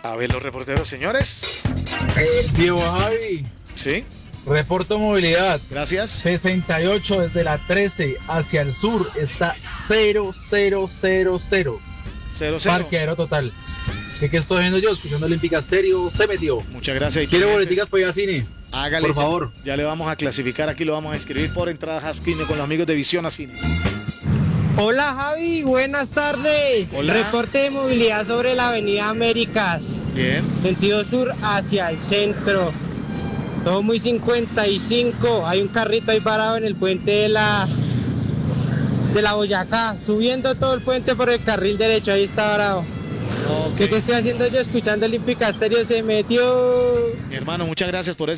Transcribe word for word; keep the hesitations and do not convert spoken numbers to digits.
A ver los reporteros, señores. Diego Javi. Sí. Reporto movilidad. Gracias. sesenta y ocho desde la trece hacia el sur está cero cero cero cero. Cero, cero. Parqueadero total. ¿Qué, ¿Qué estoy viendo yo? Escuchando Olímpica Stereo, se metió. Muchas gracias. ¿Quiere boleticas para ir a cine? Hágale. Por favor. Ya, ya le vamos a clasificar aquí, lo vamos a escribir por entradas a cine con los amigos de Visión a Cine. Hola Javi, buenas tardes. Hola. Reporte de movilidad sobre la avenida Américas. Bien. Sentido sur hacia el centro. Todo muy cincuenta y cinco. Hay un carrito ahí parado en el puente de la de la Boyacá. Subiendo todo el puente por el carril derecho. Ahí está parado. Okay. ¿Qué, ¿Qué estoy haciendo yo? Escuchando Olímpica Stereo, se metió. Mi hermano, muchas gracias por eso.